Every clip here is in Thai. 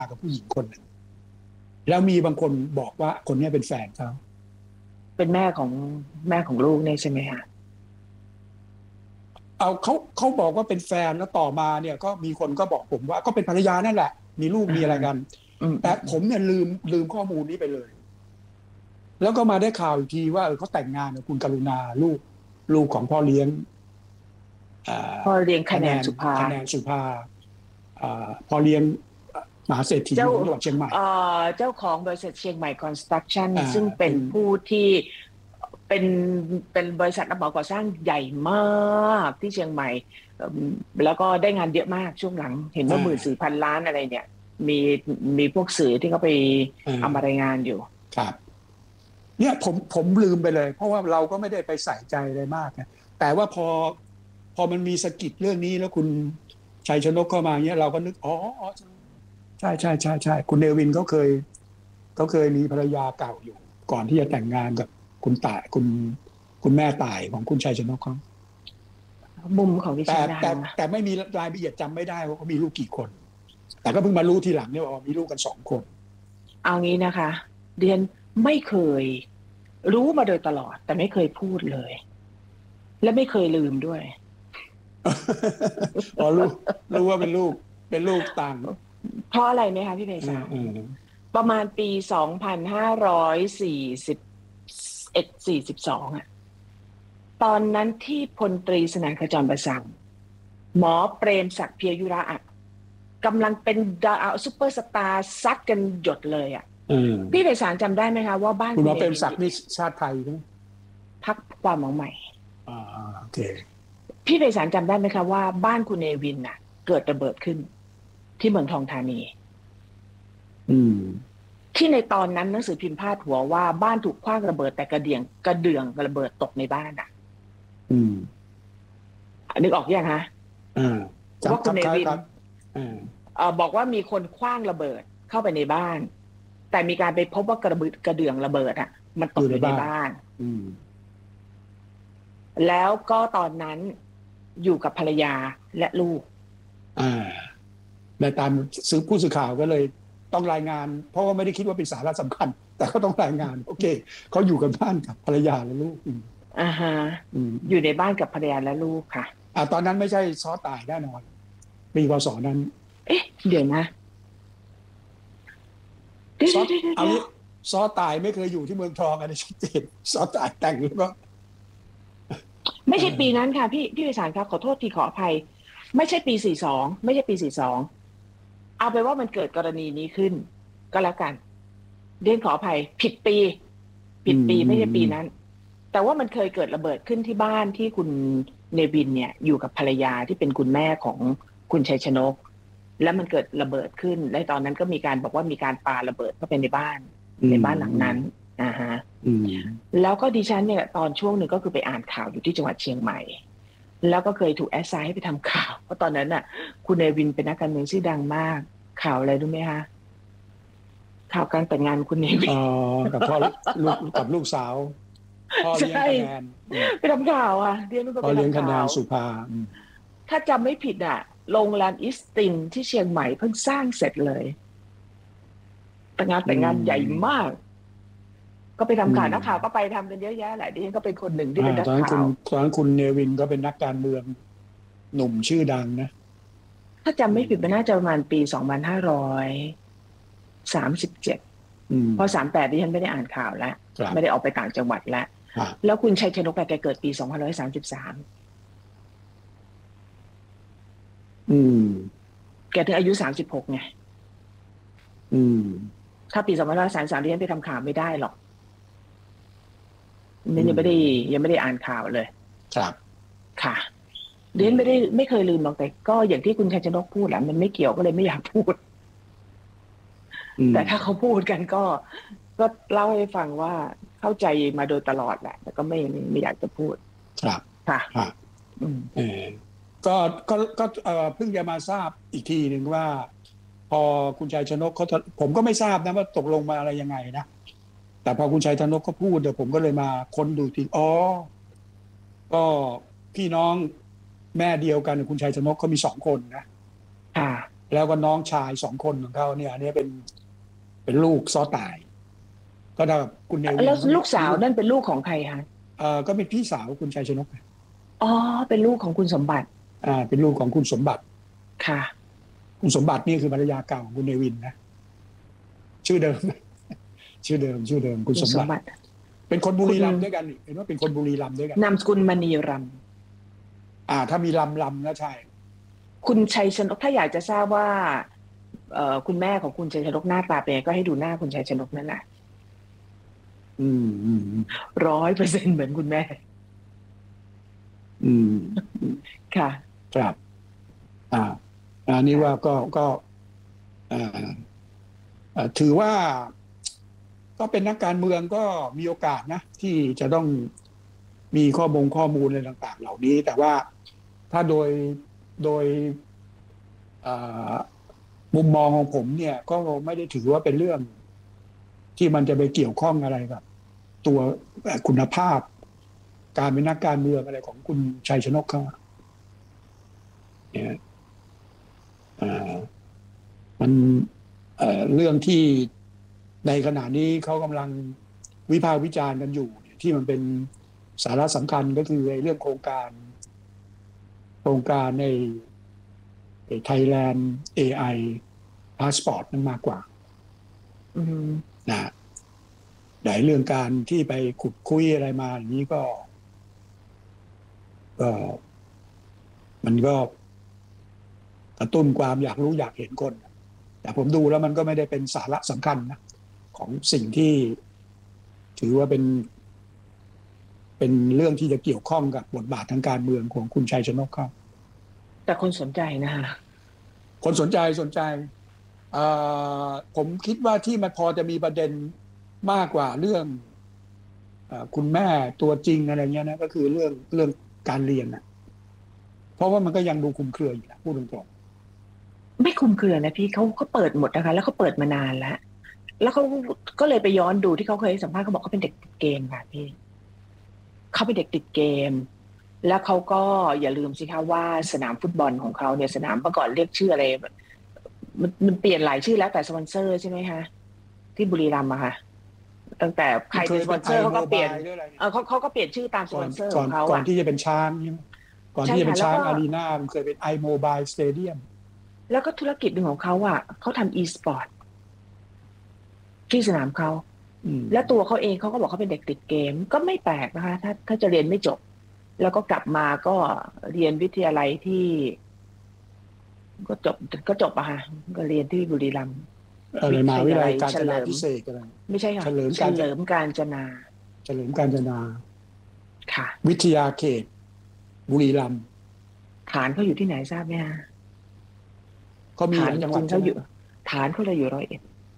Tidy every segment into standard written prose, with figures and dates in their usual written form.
กับผู้หญิงคนหนึ่งแล้วมีบางคนบอกว่าคนนี้เป็นแฟนเขาเป็นแม่ของลูกเนี่ยใช่ไหมคะเอาเขาบอกว่าเป็นแฟนแล้วต่อมาเนี่ยก็มีคนก็บอกผมว่าก็เป็นภรรยานั่นแหละมีลูกมีอะไรกันแต่ผมเนี่ยลืมข้อมูลนี้ไปเลยแล้วก็มาได้ข่าวอีกทีว่าเขาแต่งงานกับคุณกรุณาลูกของพ่อเลี้ยงคะแนนสุภาพ่อเลี้ยงมหาเศรษฐีของจังหวัดเชียงใหม่เจ้าของบริษัทเชียงใหม่คอนสตรักชั่นซึ่งเป็นผู้ที่เป็นบริษัทรับเหมาก่อสร้างใหญ่มากที่เชียงใหม่แล้วก็ได้งานเยอะมากช่วงหลังเห็นว่า14,000 ล้านอะไรเนี่ยมีพวกสื่อที่เขาไปเอามารายงานอยู่ครับเนี่ยผมลืมไปเลยเพราะว่าเราก็ไม่ได้ไปใส่ใจอะไรมากนะแต่ว่าพอมันมีสะกิดเรื่องนี้แล้วคุณชัยชนกเข้ามาเนี่ยเราก็นึกอ๋อใช่คุณเนวินเขาเคยมีภรรยาเก่าอยู่ก่อนที่จะแต่งงานกับคุณต่ายคุณแม่ต่ายของคุณชัยชนกเขามุมของดิฉันแต่ไม่มีรายละเอียดจำไม่ได้ว่าเขามีลูกกี่คนแต่ก็เพิ่งมารู้ทีหลังเนี่ยว่ามีลูกกัน2 คนเอางี้นะคะเรียนไม่เคยรู้มาโดยตลอดแต่ไม่เคยพูดเลยและไม่เคยลืมด้วยพอรู้ว่าเป็นลูกต่างเพราะอะไรไหมคะพี่เบสประมาณปี2541-42อ่ะตอนนั้นที่พลตรีสนั่นขจรประสังหมอเปรมศักดิ์เพียยุระอ่ะกำลังเป็นดาวซุปเปอร์สตาร์ซัดกันหยดเลยอ่ะพี่ไพศาลจำได้ไหมคะว่าบ้านคุณหมอเปรมศักดิ์นี่ชาติไทยใช่ไหมพรรคความหวังใหม่โอเคพี่ไพศาลจำได้ไหมคะว่าบ้านคุณเนวินน่ะเกิดระเบิดขึ้นที่เมืองทองธานีที่ในตอนนั้นหนังสือพิมพ์พาดหัวว่าบ้านถูกขว้างระเบิดแต่กระเดื่องระเบิดตกในบ้านอ่ะนึกออกยังฮะว่าคุณเนวินบอกว่ามีคนขว้างระเบิดเข้าไปในบ้านแต่มีการไปพบว่ากระเดื่องระเบิดอ่ะมันตกอยู่ในบ้านแล้วก็ตอนนั้นอยู่กับภรรยาและลูกในตามผู้สื่อข่าวก็เลยต้องรายงานเพราะว่าไม่ได้คิดว่าเป็นสาระสำคัญแต่ก็ต้องรายงานโอเคเขาอยู่กับบ้านกับภรรยาและลูกอยู่ในบ้านกับภรรยาและลูกค่ะตอนนั้นไม่ใช่ซ้อตายแน่นอนปีพ.ศ.นั้นเดี๋ยวนะเอางี้ซ้อตายไม่เคยอยู่ที่เมืองทองอะไรชัดเจนซ้อตายแต่งแล้วก็ไม่ใช่ปีนั้นค่ะพี่ไพศาลครับขอโทษทีขออภัยไม่ใช่ปี42ไม่ใช่ปี42เอาไปว่ามันเกิดกรณีนี้ขึ้นก็แล้วกันเรียนขออภัยผิดปีไม่ใช่ปีนั้นแต่ว่ามันเคยเกิดระเบิดขึ้นที่บ้านที่คุณเนวินเนี่ยอยู่กับภรรยาที่เป็นคุณแม่ของคุณชัยชนกแล้วมันเกิดระเบิดขึ้นและตอนนั้นก็มีการบอกว่ามีการปาระเบิดเข้าไปในบ้านหลังนั้นแล้วก็ดิฉันเนี่ยตอนช่วงหนึ่งก็คือไปอ่านข่าวอยู่ที่จังหวัดเชียงใหม่แล้วก็เคยถูกแอสไซน์ให้ไปทำข่าวเพราะตอนนั้นน่ะคุณเนวินเป็นนักการเมืองชื่อดังมากข่าวอะไรรู้ไหมคะข่าวการแต่งงานคุณเนวินกับพ่อกับลูกสาวพ่อเลี้ยงคะแนนไปทำข่าวอ่ะพ่อเลี้ยงคะแนนสุภาถ้าจำไม่ผิดอ่ะโรงแรมอิสตินที่เชียงใหม่เพิ่งสร้างเสร็จเลยแต่งานใหญ่มากก็ไปทำข่าวนักข่าวก็ไปทำกันเยอะแยะแหละดิฉันก็เป็นคนหนึ่งที่เป็นนักข่าวตอนนั้นคุณเนวินก็เป็นนักการเมืองหนุ่มชื่อดังนะถ้าจำไม่ผิดมันน่าจะประมาณปี2537พอ38ดิฉันไม่ได้อ่านข่าวแล้วไม่ได้ออกไปต่างจังหวัดแล้วคุณชัยชนกแกเกิดปี2533แกถึงอายุ36ไงถ้าปี2533ดิฉันไปทำข่าวไม่ได้หรอกนี่ยังไม่ได้อ่านข่าวเลยครับค่ะเรียนไม่เคยลืมหรอกแต่ก็อย่างที่คุณชัยชนกพูดแหละมันไม่เกี่ยวก็เลยไม่อยากพูดแต่ถ้าเขาพูดกันก็เล่าให้ฟังว่าเข้าใจมาโดยตลอดแหละแต่ก็ไม่อยากจะพูดครับค่ะก็เพิ่งจะมาทราบอีกทีหนึ่งว่าพอคุณชัยชนกผมก็ไม่ทราบนะว่าตกลงมาอะไรยังไงนะแต่พอคุณชัยชนกเขาพูดเดี๋ยวผมก็เลยมาค้นดูทีก็พี่น้องแม่เดียวกันคุณชัยชนกเขามี2 คนนะแล้วก็น้องชาย2 คนของเขาเนี่ยอันนี้เป็นลูกซ้อตายก็ถ้าคุณเนวินแล้วลูกสาวนั่นเป็นลูกของใครคะก็เป็นพี่สาวคุณชัยชนกอ๋อเป็นลูกของคุณสมบัติเป็นลูกของคุณสมบัติค่ะคุณสมบัตินี่คือภรรยาเก่าของคุณเนวินนะชื่อเดิมคุณสมบัติเป็นคนบุรีรัมย์ด้วยกันเห็นว่าเป็นคนบุรีรัมย์ด้วยกันนามสกุลมณีรัมย์ถ้ามีลำก็ใช่คุณชัยชนกถ้าอยากจะทราบว่าคุณแม่ของคุณชัยชนกหน้าตาเป็นก็ให้ดูหน้าคุณชัยชนกนั่นแหละ100%เหมือนคุณแม่ค่ะครับอันนี้ว่าก็ถือว่าก็เป็นนักการเมืองก็มีโอกาสนะที่จะต้องมีข้อมูลอะไรต่างๆเหล่านี้แต่ว่าถ้าโดยมุมมองของผมเนี่ยก็ไม่ได้ถือว่าเป็นเรื่องที่มันจะไปเกี่ยวข้องอะไรกับตัวคุณภาพการเป็นนักการเมืองอะไรของคุณชัยชนกเขาเนี่ยมันเรื่องที่ในขณะนี้เขากำลังวิพากษ์วิจารณ์กันอยู่ที่มันเป็นสาระสำคัญก็คือเรื่องโครงการใน Thailand AI Passport นั่นมากกว่านะในเรื่องการที่ไปขุดคุยอะไรมาอย่างนี้ก็มันก็กระตุ้นความอยากรู้อยากเห็นคนแต่ผมดูแล้วมันก็ไม่ได้เป็นสาระสำคัญนะของสิ่งที่ถือว่าเป็นเรื่องที่จะเกี่ยวข้องกับบทบาททางการเมืองของคุณชัยชนกเขาแต่คนสนใจนะคนสนใจผมคิดว่าที่มันพอจะมีประเด็นมากกว่าเรื่องคุณแม่ตัวจริงอะไรเงี้ยนะก็คือเรื่องการเรียนนะเพราะว่ามันก็ยังดูคลุมเครืออยู่นะพูดตรงๆไม่คลุมเครือนะพี่เขาเปิดหมดนะคะแล้วเขาเปิดมานานแล้วเขาก็เลยไปย้อนดูที่เขาเคยสัมภาษณ์เขาบอกเขาเป็นเด็กติดเกมค่ะพี่เขาเป็นเด็กติดเกมแล้วเขาก็อย่าลืมสิคะว่าสนามฟุตบอลของเขาเนี่ยสนามเมื่อก่อนเรียกชื่ออะไรมันเปลี่ยนหลายชื่อแล้วแต่สปอนเซอร์ใช่ไหมคะที่บุรีรัมย์อะค่ะตั้งแต่ใครเป็นสปอนเซอร์เขาก็เปลี่ยนเขาก็เปลี่ยนชื่อตามสปอนเซอร์ของเขาก่อนที่จะเป็นช้างใช่ไหมก่อนที่จะเป็นช้างอารีนามันเคยเป็น iMobile Stadium แล้วก็ธุรกิจหนึ่งของเขาอ่ะเขาทำ e-sport ที่สนามเขาและตัวเขาเองเขาก็บอกเขาเป็นเด็กติดเกมก็ไม่แปลกนะคะถ้าจะเรียนไม่จบแล้วก็กลับมาก็เรียนวิทยาลัยที่ก็จบอะค่ะก็เรียนที่บุรีรัมย์มหาวิทยาลัยกาญจนาภิเษกอะไรไม่ใช่ค่ะเฉลิมกาญจนาค่ะวิทยาเขตบุรีรัมย์ฐานเขาอยู่ที่ไหนทราบไหมคะเขามีจังหวัดเขาอยู่ฐานเขาเลยอยู่101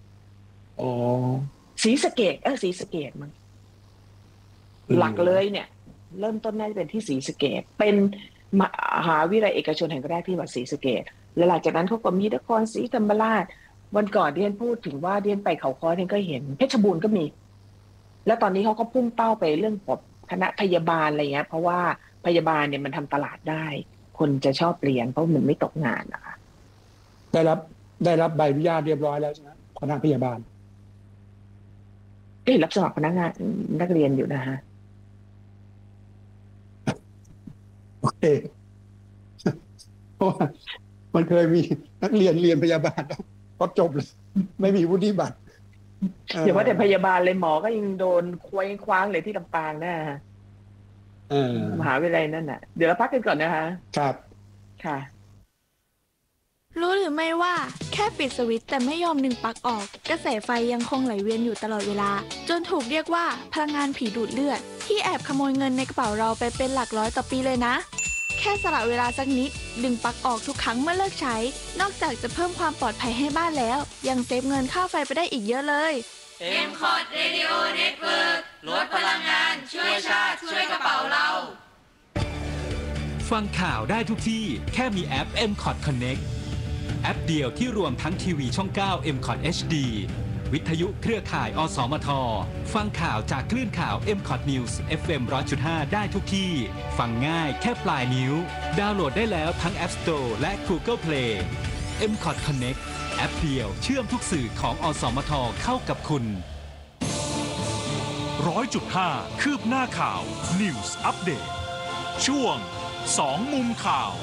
ศรีสะเกษมั้งหลักเลยเนี่ยเริ่มต้นน่าจะเป็นที่ศรีสะเกษเป็นมหาวิทยาลัยเอกชนแห่งแรกที่วัดศรีสะเกษแล้วหลังจากนั้นเขาก็มีนครศรีธรรมราชวันก่อนเรียนพูดถึงว่าเรียนไปเขาค้อเรียนก็เห็นเพชรบูรณ์ก็มีแล้วตอนนี้เขาก็พุ่งเป้าไปเรื่องคณะพยาบาลอะไรเงี้ยเพราะว่าพยาบาลเนี่ยมันทำตลาดได้คนจะชอบเรียนเพราะมันไม่ตกงานนะคะได้รับใบอนุญาตเรียบร้อยแล้วใช่ไหมคณะพยาบาลก็รับสมัครพนักงานนักเรียนอยู่นะฮะโอเคเพราะว่ามันเคยมีนักเรียนพยาบาลแล้วพอจบเลยไม่มีวุฒิบัตรอย่าว่าแต่พยาบาลเลยหมอก็ยังโดนคว้างเลยที่ลำปางนะฮะมหาวิทยาลัยนั่นน่ะเดี๋ยวเราพักกันก่อนนะคะครับค่ะรู้หรือไม่ว่าแค่ปิดสวิตช์แต่ไม่ยอมดึงปลั๊กออกกระแสไฟยังคงไหลเวียนอยู่ตลอดเวลาจนถูกเรียกว่าพลังงานผีดูดเลือดที่แอบขโมยเงินในกระเป๋าเราไปเป็นหลักร้อยต่อปีเลยนะแค่สละเวลาสักนิดดึงปลั๊กออกทุกครั้งเมื่อเลิกใช้นอกจากจะเพิ่มความปลอดภัยให้บ้านแล้วยังเซฟเงินค่าไฟไปได้อีกเยอะเลย MCOT Radio Network ลดพลังงานช่วยชาติช่วยกระเป๋าเราฟังข่าวได้ทุกที่แค่มีแอป MCOT Connect แอปเดียวที่รวมทั้งทีวีช่อง 9 MCOT HD วิทยุเครือข่ายอสมทฟังข่าวจากคลื่นข่าว MCOT News FM 100.5 ได้ทุกที่ฟังง่ายแค่ปลายนิ้วดาวน์โหลดได้แล้วทั้ง App Store และ Google Play MCOT Connect แอปเดียวเชื่อมทุกสื่อของอสมทเข้ากับคุณ 100.5 คืบหน้าข่าว News Update ช่วง2มุมข่าว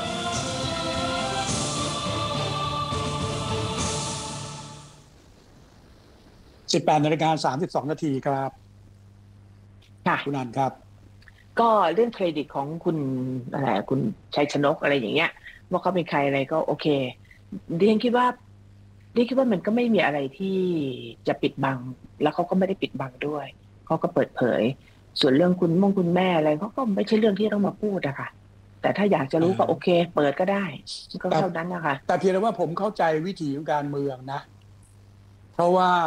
18:32 น.ครับค่ะคุณนันครับก็เรื่องเครดิตของคุณคุณชัยชนกอะไรอย่างเงี้ยว่าเขาเป็นใครอะไรก็โอเคดิฉันคิดว่ามันก็ไม่มีอะไรที่จะปิดบังแล้วเขาก็ไม่ได้ปิดบังด้วยเขาก็เปิดเผยส่วนเรื่องคุณแม่อะไรเขาก็ไม่ใช่เรื่องที่ต้องมาพูดอะค่ะแต่ถ้าอยากจะรู้ก็โอเคเปิดก็ได้ก็เท่านั้นนะคะแต่เพียงแต่ว่าผมเข้าใจวิถีของการเมืองนะเพราะว่า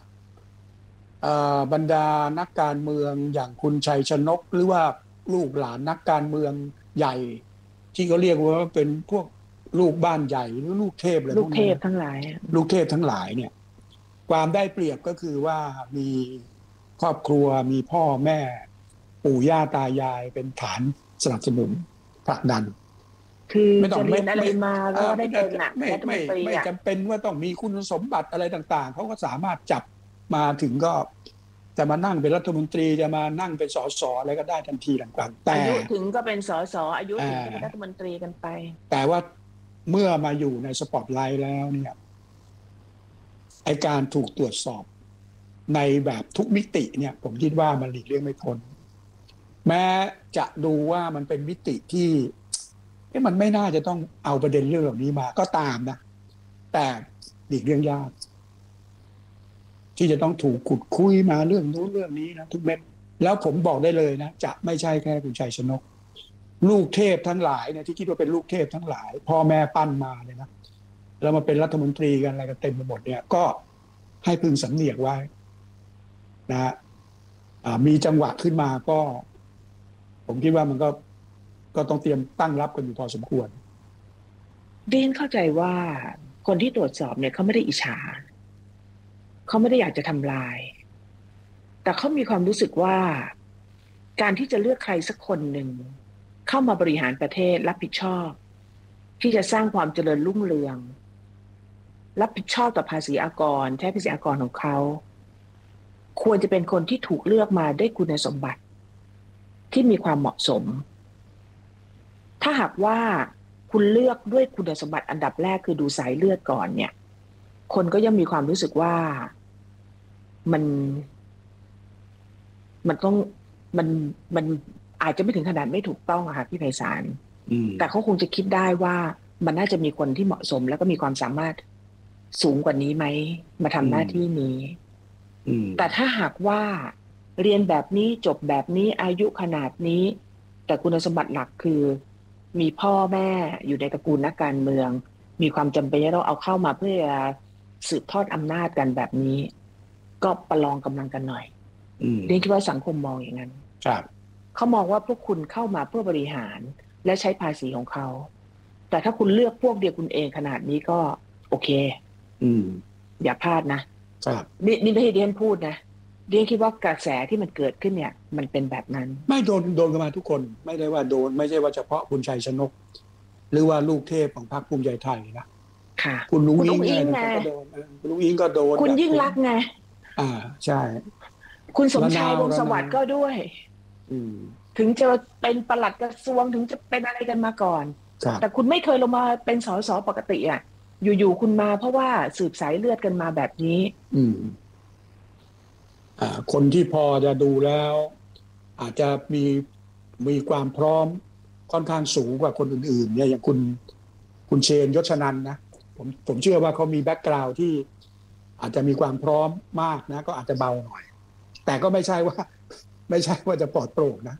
บรรดานักการเมืองอย่างคุณชัยชนกหรือว่าลูกหลานนักการเมืองใหญ่ที่เขาเรียกว่าเป็นพวกลูกบ้านใหญ่หรือลูกเทพอะไรพวกนี้ลูกเทพทั้งหลายเนี่ยความได้เปรียบก็คือว่ามีครอบครัวมีพ่อแม่ปู่ย่าตายายเป็นฐานสนับสนุนผลักดันคือจะเรียนอะไรมาก็ได้เป็นน่ะไม่จำเป็นว่าต้องมีคุณสมบัติอะไรต่างๆเขาก็สามารถจับมาถึงก็จะมานั่งเป็นรัฐมนตรีจะมานั่งเป็นสสอะไรก็ได้ทันทีต่างๆแต่อายุถึงก็เป็นสสอายุถึงก็เป็นรัฐมนตรีกันไปแต่ว่าเมื่อมาอยู่ในสปอตไลท์แล้วเนี่ยไอ้การถูกตรวจสอบในแบบทุกมิติเนี่ยผมคิดว่ามันหลีกเลี่ยงไม่พ้นแม้จะดูว่ามันเป็นมิติที่มันไม่น่าจะต้องเอาประเด็นเรื่องเหล่านี้มาก็ตามนะแต่หลีกเลี่ยงยากที่จะต้องถูกขุดคุยมาเรื่องนู้นเรื่องนี้นะทุกเม็ดแล้วผมบอกได้เลยนะจะไม่ใช่แค่คุณชัยชนกลูกเทพทั้งหลายเนี่ยที่คิดว่าเป็นลูกเทพทั้งหลายพ่อแม่ปั้นมาเลยนะแล้วมาเป็นรัฐมนตรีกันอะไรกันเต็มไปหมดเนี่ยก็ให้พึงสำเนียกไว้นะมีจังหวะขึ้นมาก็ผมคิดว่ามันก็ต้องเตรียมตั้งรับกันอยู่พอสมควรเรียนเข้าใจว่าคนที่ตรวจสอบเนี่ยเขาไม่ได้อิจฉาเขาไม่ได้อยากจะทำลายแต่เขามีความรู้สึกว่าการที่จะเลือกใครสักคนหนึ่งเข้ามาบริหารประเทศรับผิดชอบที่จะสร้างความเจริญรุ่งเรืองรับผิดชอบต่อภาษีอากรใช้ภาษีอากรของเขาควรจะเป็นคนที่ถูกเลือกมาด้วยคุณสมบัติที่มีความเหมาะสมถ้าหากว่าคุณเลือกด้วยคุณสมบัติอันดับแรกคือดูสายเลือดก่อนเนี่ยคนก็ยังมีความรู้สึกว่ามันต้องมันอาจจะไม่ถึงขนาดไม่ถูกต้องอะค่ะพี่ไพศาลแต่เขาคงจะคิดได้ว่ามันน่าจะมีคนที่เหมาะสมแล้วก็มีความสามารถสูงกว่านี้ไหมมาทำหน้าที่นี้แต่ถ้าหากว่าเรียนแบบนี้จบแบบนี้อายุขนาดนี้แต่คุณสมบัติหลักคือมีพ่อแม่อยู่ในตระกูลนักการเมืองมีความจำเป็นที่เราเอาเข้ามาเพื่อสืบทอดอำนาจกันแบบนี้ก็ประลองกำลังกันหน่อยเรียนคิดว่าสังคมมองอย่างนั้นเขามองว่าพวกคุณเข้ามาเพื่อบริหารและใช้ภาษีของเขาแต่ถ้าคุณเลือกพวกเดียวคุณเองขนาดนี้ก็โอเคอย่าพลาดนะนี่ไม่ให้เดียนพูดนะเดียนคิดว่ากระแสที่มันเกิดขึ้นเนี่ยมันเป็นแบบนั้นไม่โดนกันมาทุกคนไม่ได้ว่าโดนไม่ใช่ว่าเฉพาะคุณชัยชนกหรือว่าลูกเทพของพรรคภูมิใจไทยนะคุณลุงอิงไงคุณลุงอิงก็โดนคุณยิ่งรักไงใช่คุณสมชายวงศ์สวัสดิ์ก็ด้วยถึงจะเป็นปลัดกระทรวงถึงจะเป็นอะไรกันมาก่อนแต่คุณไม่เคยลงมาเป็นสสปกติอ่ะอยู่ๆคุณมาเพราะว่าสืบสายเลือดกันมาแบบนี้คนที่พอจะดูแล้วอาจจะมีความพร้อมค่อนข้างสูงกว่าคนอื่นๆเนี่ยอย่างคุณเชนยศนันท์นะผมเชื่อว่าเขามีแบ็คกราวด์ที่อาจจะมีความพร้อมมากนะก็อาจจะเบาหน่อยแต่ก็ไม่ใช่ว่าจะปลอดโปร่งนะ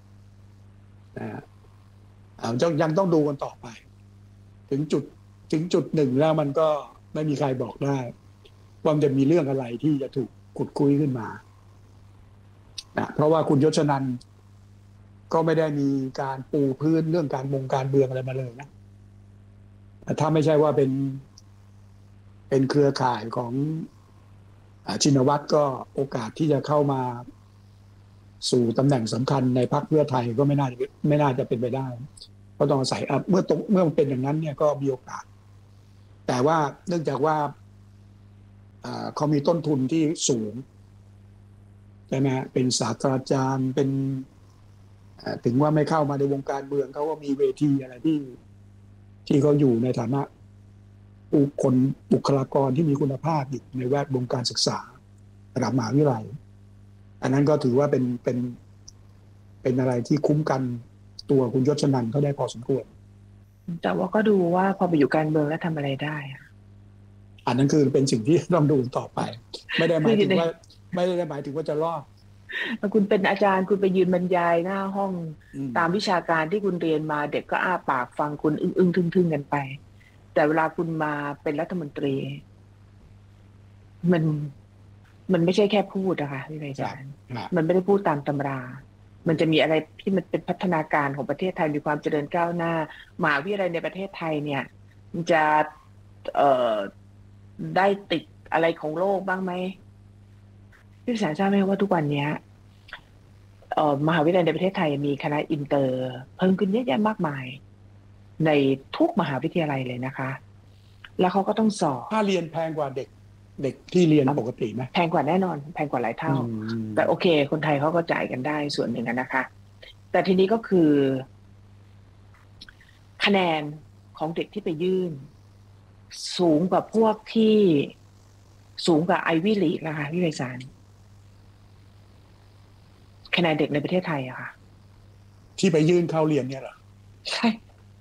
ยังต้องดูกันต่อไปถึงจุดหนึ่งแล้วมันก็ไม่มีใครบอกได้ว่ามันจะมีเรื่องอะไรที่จะถูกขุดคุยขึ้นมาเพราะว่าคุณยศนันท์ก็ไม่ได้มีการปูพื้นเรื่องการเมืองอะไรมาเลยนะถ้าไม่ใช่ว่าเป็นเครือข่ายของชินวัตรก็โอกาสที่จะเข้ามาสู่ตำแหน่งสำคัญในพรรคเพื่อไทยก็ไม่น่าจะเป็นไปได้เพราะต้องอาศัยเมื่อมันเป็นอย่างนั้นเนี่ยก็มีโอกาสแต่ว่าเนื่องจากว่าเขามีต้นทุนที่สูงใช่ไหมเป็นศาสตราจารย์เป็นถึงว่าไม่เข้ามาในวงการเมืองเขาก็มีเวทีอะไรที่เขาอยู่ในฐานะบุคลากรที่มีคุณภาพอยู่ในแวดวงการศึกษาระดับมหาวิทยาลัยอันนั้นก็ถือว่าเป็นอะไรที่คุ้มกันตัวคุณยศนันท์เขาได้พอสมควรแต่ว่าก็ดูว่าพอไปอยู่การเมืองแล้วทำอะไรได้อันนั้นคือเป็นสิ่งที่ต้องดูต่อไปไม่ได้หมายถึงว่าจะรอดคุณเป็นอาจารย์คุณไปยืนบรรยายหน้าห้องตามวิชาการที่คุณเรียนมาเด็กก็อ้าปากฟังคุณอึ้งทึ่งกันไปแต่เวลาคุณมาเป็นรัฐมนตรีมันไม่ใช่แค่พูดนะคะพี่อาจารย์มันไม่ได้พูดตามตำรามันจะมีอะไรที่มันเป็นพัฒนาการของประเทศไทยมีความเจริญก้าวหน้ามหาวิทยาลัยในประเทศไทยเนี่ยมันจะได้ติดอะไรของโลกบ้างไหมพี่สารทราบไหมว่าทุกวันนี้มหาวิทยาลัยในประเทศไทยมีคณะอินเตอร์เพิ่มขึ้นเยอะแยะมากมายในทุกมหาวิทยาลัยเลยนะคะแล้วเขาก็ต้องสอบค่าเรียนแพงกว่าเด็กที่เรียนปกติไหมแพงกว่าแน่นอนแพงกว่าหลายเท่าแต่โอเคคนไทยเขาก็จ่ายกันได้ส่วนหนึ่งนะคะแต่ทีนี้ก็คือคะแนนของเด็กที่ไปยื่นสูงกว่าพวกที่สูงกว่าไอวี่ลีกนะคะพี่ไพศาลคะแนนเด็กในประเทศไทยอะค่ะที่ไปยื่นเข้าเรียนเนี่ยเหรอใช่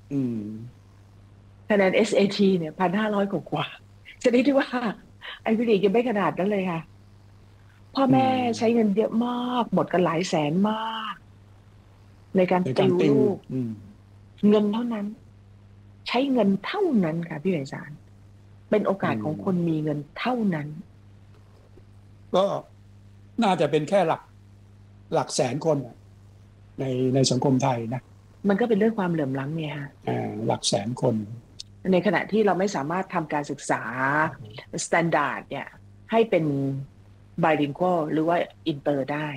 คะแนน SAT เนี่ย 1,500 กว่าชนิดที่ว่าไอวี่ลีกยังไม่ขนาดนั้นเลยค่ะพ่อแม่ใช้เงินเยอะมากหมดกันหลายแสนมากในการติวลูกเงินเท่านั้นใช้เงินเท่านั้นค่ะพี่ไพศาลเป็นโอกาสของคนมีเงินเท่านั้นก็น่าจะเป็นแค่หลักแสนคนในสังคมไทยนะมันก็เป็นเรื่องความเหลื่อมล้ำเนี่ยฮะหลักแสนคนในขณะที่เราไม่สามารถทำการศึกษาสแตนดาร์ดเนี่ยให้เป็นไบลิงกัวหรือว่าอินเตอร์ได้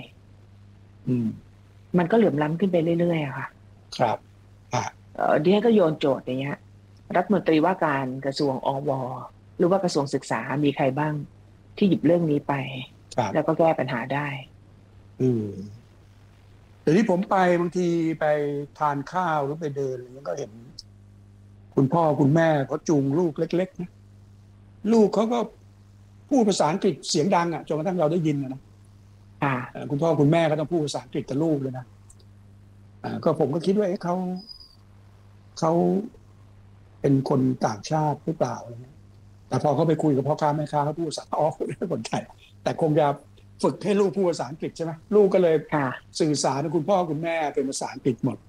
มันก็เหลื่อมล้ำขึ้นไปเรื่อยๆอะค่ะครับดิฉันก็โยนโจทย์อย่างเงี้ยรัฐมนตรีว่าการกระทรวงอวหรือว่ากระทรวงศึกษามีใครบ้างที่หยิบเรื่องนี้ไปแล้วก็แก้ปัญหาได้แต่ที่ผมไปบางทีไปทานข้าวหรือไปเดินอะไรเงี้ยก็เห็นคุณพ่อคุณแม่เขาจูงลูกเล็กๆนะลูกเขาก็พูดภาษาอังกฤษเสียงดังจนกระทั่งเราได้ยินนะคุณพ่อคุณแม่ก็ต้องพูดภาษาอังกฤษกับลูกเลยนะก็ผมก็คิดว่าเขาเป็นคนต่างชาติหรือเปล่าอะไรเงี้ยแต่พอเขาไปคุยกับพ่อค้าแม่ค้าเขาพูดภาษาคนไทยแต่คงจะฝึกให้ลูกพูดภาษาอังกฤษใช่ไหมลูกก็เลยสื่อสารกับคุณพ่อคุณแม่เป็นภาษาอังกฤษหมด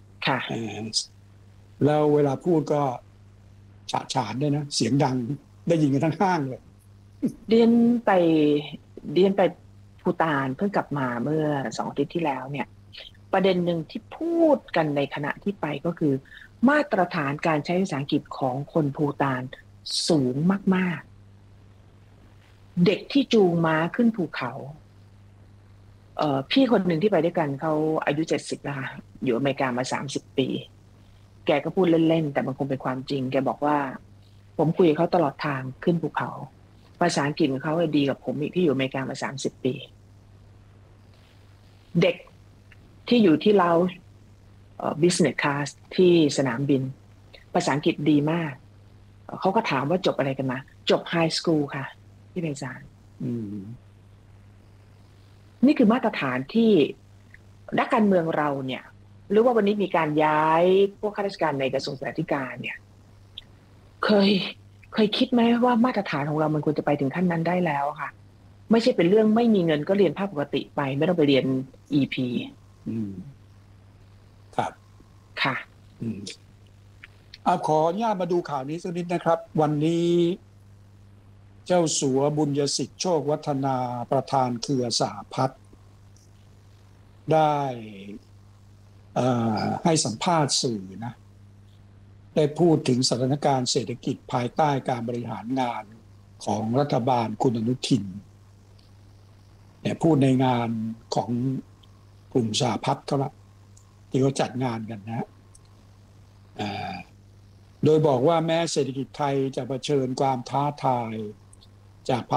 แล้วเวลาพูดก็ฉานด้วยนะเสียงดังได้ยินกันทั้งห้างเลยเรียนไปภูฏานเพิ่งกลับมาเมื่อ2 อาทิตย์ที่แล้วเนี่ยประเด็นหนึ่งที่พูดกันในขณะที่ไปก็คือมาตรฐานการใช้ภาษาอังกฤษของคนภูฏานสูงมากๆเด็กที่จูงม้าขึ้นภูเขาพี่คนหนึ่งที่ไปด้วยกันเขาอายุ70แล้วค่ะอยู่อเมริกามา30 ปีแกก็พูดเล่นๆแต่มันคงเป็นความจริงแกบอกว่าผมคุยกับเขาตลอดทางขึ้นภูเขาภาษาอังกฤษของเขาดีกับผมอีกที่อยู่อเมริกามา30 ปีเด็กที่อยู่ที่เราbusiness class ที่สนามบินภาษาอังกฤษดีมากเขาก็ถามว่าจบอะไรกันมาจบไฮสคูลค่ะที่ไพศาลนี่คือมาตรฐานที่นักการเมืองเราเนี่ยหรือว่าวันนี้มีการย้ายพวกข้าราชการในกระทรวงศึกษาธิการเนี่ยเคยคิดไหมว่ามาตรฐานของเรามันควรจะไปถึงขั้นนั้นได้แล้วค่ะไม่ใช่เป็นเรื่องไม่มีเงินก็เรียนภาคปกติไปไม่ต้องไปเรียน EP ครับค่ะขออนุญาตมาดูข่าวนี้สักนิดนะครับวันนี้เจ้าสัวบุญยสิทธิ์โชควัฒนาประธานเครือสหพัฒน์ได้ให้สัมภาษณ์สื่อนะได้พูดถึงสถานการณ์เศรษฐกิจภายใต้การบริหารงานของรัฐบาลคุณอนุทินเนี่ยพูดในงานของกลุ่มสหพัฒน์เขาละที่เขาจัดงานกันนะโดยบอกว่าแม้เศรษฐกิจไทยจะเผชิญความท้าทายจาก